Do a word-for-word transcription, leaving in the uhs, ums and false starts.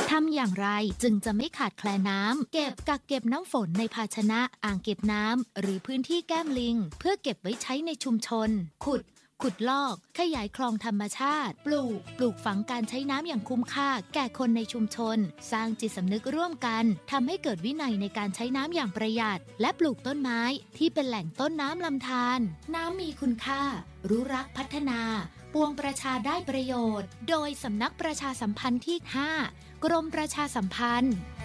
ทำอย่างไรจึงจะไม่ขาดแคลนน้ำเก็บกักเก็บน้ำฝนในภาชนะอ่างเก็บน้ำหรือพื้นที่แก้มลิงเพื่อเก็บไว้ใช้ในชุมชนขุดขุดลอกขยายคลองธรรมชาติปลูกปลูกฝังการใช้น้ำอย่างคุ้มค่าแก่คนในชุมชนสร้างจิตสำนึกร่วมกันทำให้เกิดวินัยในการใช้น้ำอย่างประหยัดและปลูกต้นไม้ที่เป็นแหล่งต้นน้ำลำธารน้ำมีคุณค่ารู้รักพัฒนาปวงประชาได้ประโยชน์โดยสำนักประชาสัมพันธ์ที่ ห้ากรมประชาสัมพันธ์